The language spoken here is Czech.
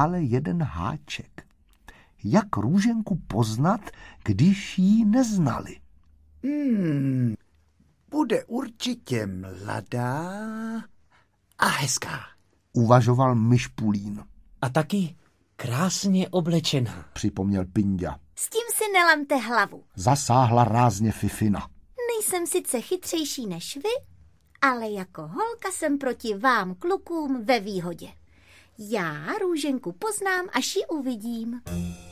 ale jeden háček. Jak Růženku poznat, když ji neznali? Bude určitě mladá a hezká, uvažoval Myšpulín. A taky krásně oblečená, připomněl Pinďa. S tím si nelamte hlavu. Zasáhla rázně Fifina. Nejsem sice chytřejší než vy, ale jako holka jsem proti vám klukům ve výhodě. Já Růženku poznám, až ji uvidím.